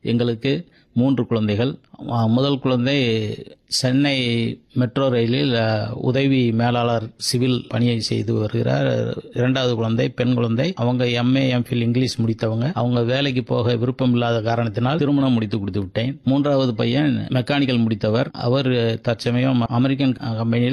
எங்களுக்கு 3 குழந்தைகள். முதல் குழந்தை சென்னை மெட்ரோ ரயிலில் உதவி மேலாளர் சிவில் பணியை செய்து வருகிறார். 2வது குழந்தை பெண் குழந்தை. அவங்க MA MPhil இங்கிலீஷ் முடித்தவங்க. அவங்க வேலைக்கு போக விருப்பம் இல்லாத காரணத்தினால் திருமணம் முடித்து கொடுத்து விட்டேன். 3வது பையன் மெக்கானிக்கல் முடித்தவர். அவர் தற்சமயம் அமெரிக்கன் கம்பெனியில்